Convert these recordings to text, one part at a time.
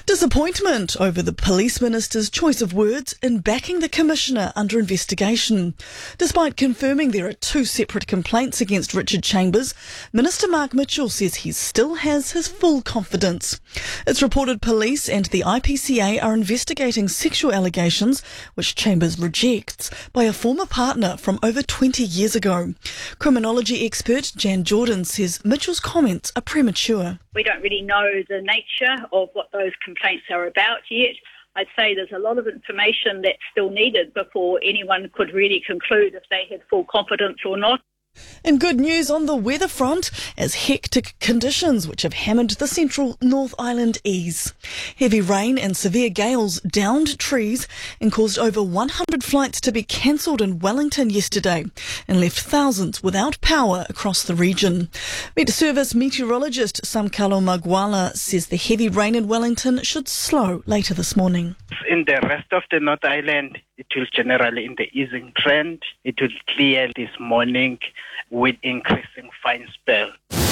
Disappointment over the police minister's choice of words in backing the commissioner under investigation. Despite confirming there are two separate complaints against Richard Chambers, Minister Mark Mitchell says he still has his full confidence. It's reported police and the IPCA are investigating sexual allegations, which Chambers rejects, by a former partner from over 20 years ago. Criminology expert Jan Jordan says Mitchell's comments are premature. We don't really know the nature of what those complaints are about yet. I'd say there's a lot of information that's still needed before anyone could really conclude if they had full confidence or not. And good news on the weather front as hectic conditions which have hammered the central North Island ease. Heavy rain and severe gales downed trees and caused over 100 flights to be cancelled in Wellington yesterday and left thousands without power across the region. Met Service meteorologist Samkalo Magwala says the heavy rain in Wellington should slow later this morning. In the rest of the North Island, it will generally in the easing trend. It will clear this morning with increasing fine spell.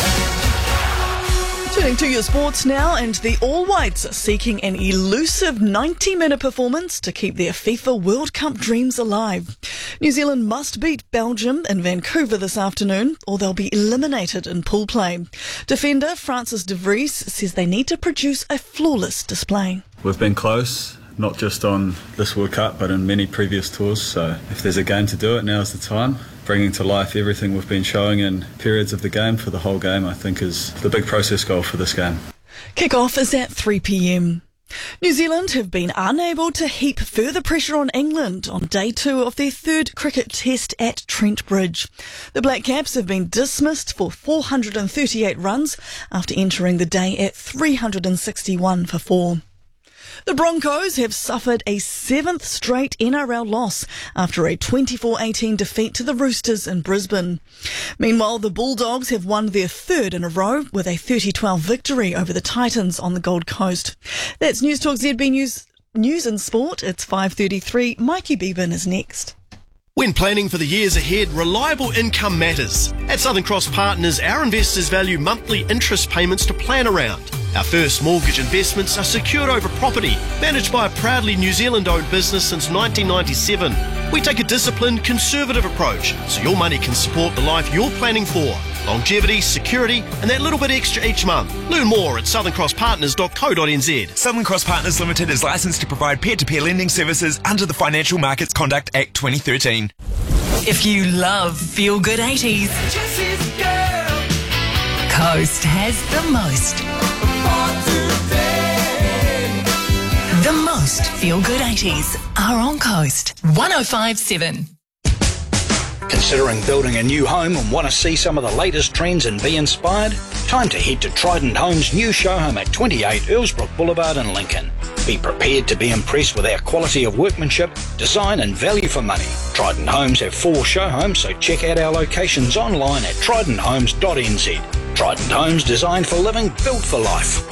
Turning to your sports now, and the All Whites are seeking an elusive 90-minute performance to keep their FIFA World Cup dreams alive. New Zealand must beat Belgium in Vancouver this afternoon, or they'll be eliminated in pool play. Defender Francis de Vries says they need to produce a flawless display. We've been close, not just on this World Cup, but in many previous tours. So if there's a game to do it, now's the time. Bringing to life everything we've been showing in periods of the game for the whole game, I think, is the big process goal for this game. Kick-off is at 3 p.m. New Zealand have been unable to heap further pressure on England on day 2 of their third cricket test at Trent Bridge. The Black Caps have been dismissed for 438 runs after entering the day at 361 for 4. The Broncos have suffered a 7th straight NRL loss after a 24-18 defeat to the Roosters in Brisbane. Meanwhile, the Bulldogs have won their 3rd in a row with a 30-12 victory over the Titans on the Gold Coast. That's News Talk ZB News and Sport. It's 5:33. Mikey Beban is next. When planning for the years ahead, reliable income matters. At Southern Cross Partners, our investors value monthly interest payments to plan around. Our first mortgage investments are secured over property, managed by a proudly New Zealand-owned business since 1997. We take a disciplined, conservative approach, so your money can support the life you're planning for. Longevity, security, and that little bit extra each month. Learn more at southerncrosspartners.co.nz. Southern Cross Partners Limited is licensed to provide peer-to-peer lending services under the Financial Markets Conduct Act 2013. If you love feel-good 80s, Coast has the most. The most feel-good 80s are on Coast. 105.7. Considering building a new home and want to see some of the latest trends and be inspired? Time to head to Trident Homes' new show home at 28 Earlsbrook Boulevard in Lincoln. Be prepared to be impressed with our quality of workmanship, design and value for money. Trident Homes have 4 show homes, so check out our locations online at tridenthomes.nz. Trident Homes, designed for living, built for life.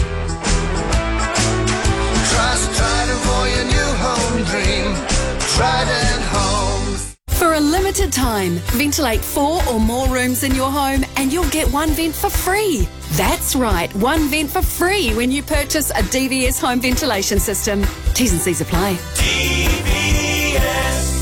Trust Trident for your new home dream. Trident Homes. For a limited time, ventilate 4 or more rooms in your home and you'll get 1 vent for free. That's right, 1 vent for free when you purchase a DVS home ventilation system. T's and C's apply. DVS.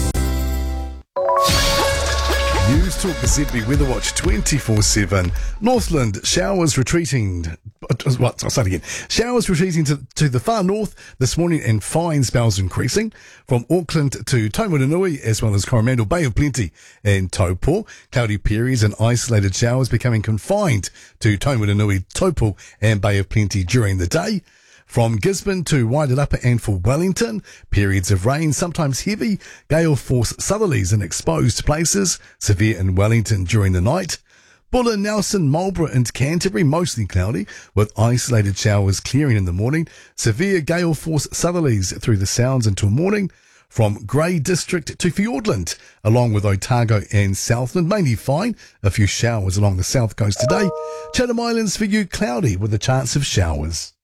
News Talk the ZB Weather Watch 24/7. Northland showers retreating. I'll start again. Showers retreating to the far north this morning and fine spells increasing from Auckland to Taumarunui as well as Coromandel, Bay of Plenty and Taupo. Cloudy periods and isolated showers becoming confined to Taumarunui, Taupo and Bay of Plenty during the day. From Gisborne to Wairarapa and for Wellington, periods of rain, sometimes heavy, gale force southerlies in exposed places, severe in Wellington during the night. Buller, Nelson, Marlborough and Canterbury, mostly cloudy, with isolated showers clearing in the morning, severe gale force southerlies through the Sounds until morning. From Grey District to Fiordland, along with Otago and Southland, mainly fine, a few showers along the south coast today. Chatham Islands for you, cloudy with a chance of showers.